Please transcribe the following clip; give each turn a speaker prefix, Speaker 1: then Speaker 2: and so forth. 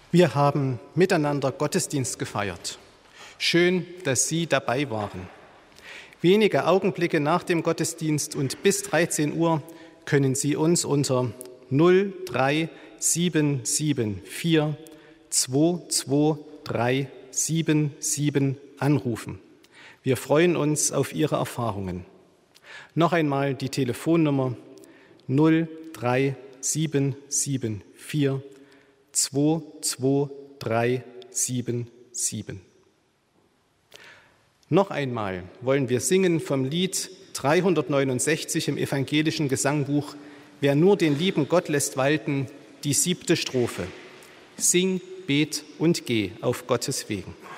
Speaker 1: Wir haben miteinander Gottesdienst gefeiert. Schön, dass Sie dabei waren. Wenige Augenblicke nach dem Gottesdienst und bis 13 Uhr können Sie uns unter 03774 22377 anrufen. Wir freuen uns auf Ihre Erfahrungen. Noch einmal die Telefonnummer 03774 22377. Noch einmal wollen wir singen vom Lied 369 im evangelischen Gesangbuch Wer nur den lieben Gott lässt walten, die 7. Strophe. Sing, bet und geh auf Gottes Wegen.